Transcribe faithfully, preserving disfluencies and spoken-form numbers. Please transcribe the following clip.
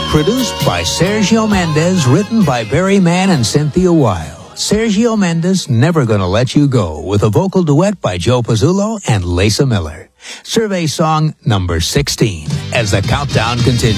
Produced by Sergio Mendes, written by Barry Mann and Cynthia Weil. Sergio Mendes, Never Gonna Let You Go, with a vocal duet by Joe Pizzullo and Lisa Miller. Survey song number sixteen, as the countdown continues.